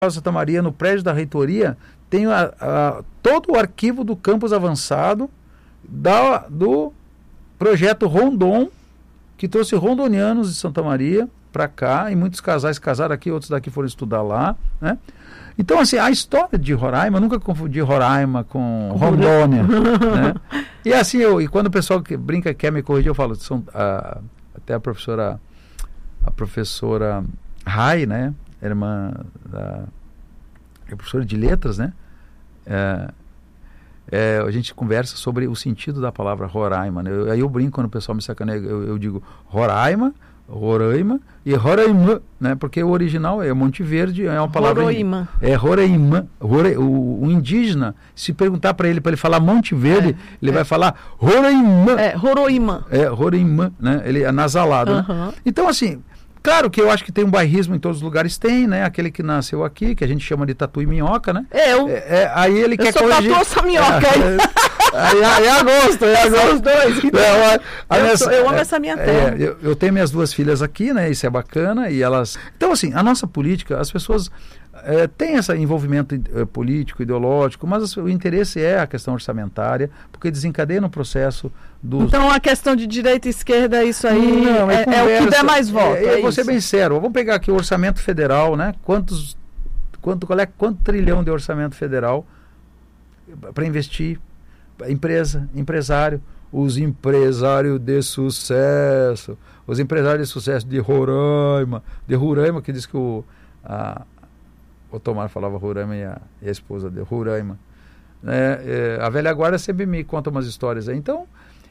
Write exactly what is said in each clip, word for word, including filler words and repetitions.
Santa Maria, no prédio da reitoria, tem a, a, todo o arquivo do campus avançado da, do projeto Rondon, que trouxe rondonianos de Santa Maria para cá, e muitos casais casaram aqui, outros daqui foram estudar lá, né? Então, assim, a história de Roraima, eu nunca confundi Roraima com Rondônia, né? E assim, eu, e quando o pessoal que brinca, quer me corrigir, eu falo, são, a, até a professora, a professora Rai, né? Irmã da é professora de letras, né? É, é, a gente conversa sobre o sentido da palavra Roraima, né? Eu, aí eu brinco quando o pessoal me sacaneia, eu, eu digo Roraima, Roraima e Roraima, né? Porque o original é Monte Verde, é uma palavra... Roraima. É Roraima. Rora, o, o indígena, se perguntar para ele, para ele falar Monte Verde, é, ele é. vai falar Roraima. É, Roraima. É, Roraima, né? Ele é nasalado, Uhum. né? Então, assim... Claro que eu acho que tem um bairrismo em todos os lugares, tem, né? Aquele que nasceu aqui, que a gente chama de tatu e minhoca, né? Eu. É, é, aí ele eu quer sou corrigir... tatu essa minhoca é, aí. Aí, aí é agosto, é agosto. Os dois. É, a, a eu, minha, sou, eu amo é, essa minha terra. É, eu, eu tenho minhas duas filhas aqui, né? Isso é bacana, e elas... Então, assim, a nossa política, as pessoas é, têm esse envolvimento é, político, ideológico, mas o interesse é a questão orçamentária, porque desencadeia no processo dos... Então, a questão de direita e esquerda, isso aí Não, é, é, é o que der mais voto. É, é eu vou ser isso. bem sério, vamos pegar aqui o orçamento federal, né? Quantos, quanto, qual é, quanto trilhão de orçamento federal para investir? Empresa, empresário, os empresários de sucesso, os empresários de sucesso de Roraima, de Roraima, que diz que o, a, o Tomar falava Roraima e a, e a esposa de Roraima. É, é, a velha guarda sempre me conta umas histórias aí. Então,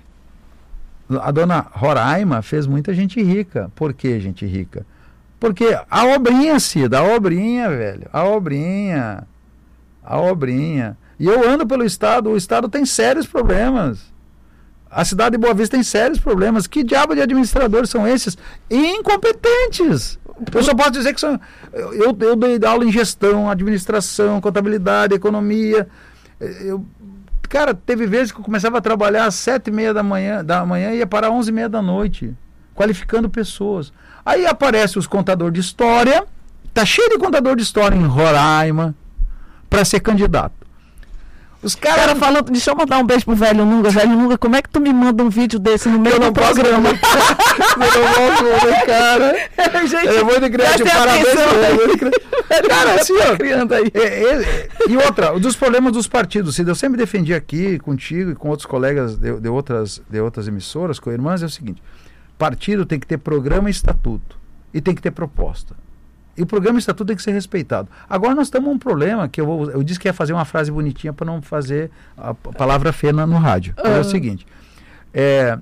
a dona Roraima fez muita gente rica. Por que gente rica? Porque a obrinha, Cida, a obrinha, velho, a obrinha, a obrinha. E eu ando pelo estado, o estado tem sérios problemas. A cidade de Boa Vista tem sérios problemas. Que diabo de administradores são esses? Incompetentes. Eu só posso dizer que são... Eu, eu dei aula em gestão, administração, contabilidade, economia. Eu, cara, teve vezes que eu começava a trabalhar às sete e meia da manhã, da manhã e ia parar às onze e meia da noite, qualificando pessoas. Aí aparece os contadores de história, tá cheio de contador de história em Roraima, para ser candidato. Os caras cara falando, deixa eu mandar um beijo pro velho Nunga. Velho Nunga, como é que tu me manda um vídeo desse no meio do programa? Eu não posso ver, cara. Gente, é muito criativo, parabéns. É, cara, assim, ó. Criando aí. É, é, e outra, dos problemas dos partidos, Cida, eu sempre defendi aqui contigo e com outros colegas de, de, outras, de outras emissoras, com irmãs, é o seguinte: partido tem que ter programa e estatuto. E tem que ter proposta. E o programa e estatuto tem que ser respeitado. Agora nós estamos um problema, que eu, vou, eu disse que ia fazer uma frase bonitinha para não fazer a palavra feia no rádio. Uhum. É o seguinte, é,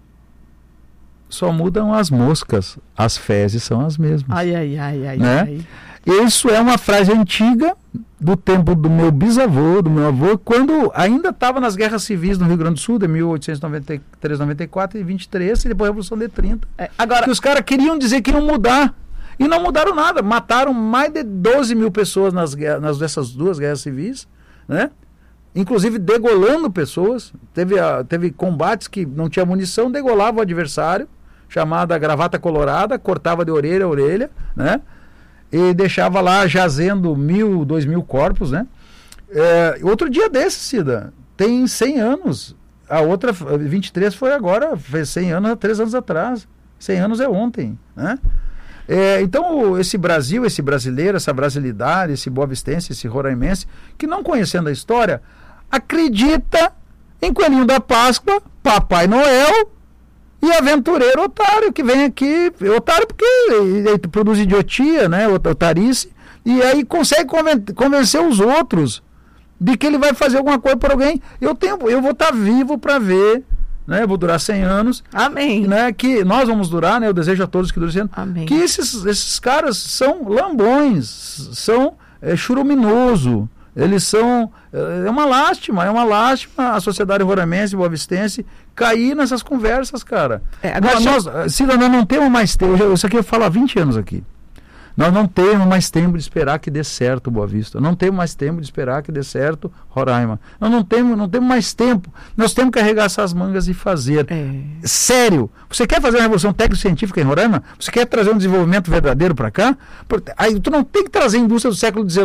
só mudam as moscas, as fezes são as mesmas. Ai, ai, ai, ai, né? ai. Isso é uma frase antiga do tempo do meu bisavô, do meu avô, quando ainda estava nas guerras civis no Rio Grande do Sul, de mil oitocentos e noventa e três, noventa e quatro e vinte e três, e depois a Revolução de trinta. É, agora, que os caras queriam dizer que iam mudar. E não mudaram nada, mataram mais de doze mil pessoas nas, nas dessas duas guerras civis, né? Inclusive degolando pessoas. Teve, a, teve combates que não tinha munição, degolava o adversário, chamada gravata colorada, cortava de orelha a orelha, né? E deixava lá jazendo mil, dois mil corpos, né? É, outro dia desse, Cida, tem cem anos. A outra, vinte e três, foi agora, fez cem anos, três anos atrás. cem anos é ontem, né? É, então, esse Brasil, esse brasileiro, essa brasilidade, esse boavistense, esse roraimense, que não conhecendo a história, acredita em Coelhinho da Páscoa, Papai Noel e aventureiro otário, que vem aqui, otário porque ele, ele produz idiotia, né, otarice, e aí consegue conven- convencer os outros de que ele vai fazer alguma coisa por alguém. Eu, tenho, eu vou estar vivo para ver... Né, vou durar cem anos. Amém. Né, que nós vamos durar, né, eu desejo a todos que durem cem anos. Amém. Que esses, esses caras são lambões, são é, churuminoso, eles são, é uma lástima, é uma lástima a sociedade roraimense, boavistense, cair nessas conversas, cara. É, agora nós, nós, Cida, nós não temos mais tempo, isso aqui eu falo há vinte anos aqui. Nós não temos mais tempo de esperar que dê certo Boa Vista. Não temos mais tempo de esperar que dê certo Roraima. Nós não temos, não temos mais tempo. Nós temos que arregaçar as mangas e fazer. É. Sério. Você quer fazer uma revolução técnico-científica em Roraima? Você quer trazer um desenvolvimento verdadeiro para cá? Aí tu não tem que trazer a indústria do século dezenove.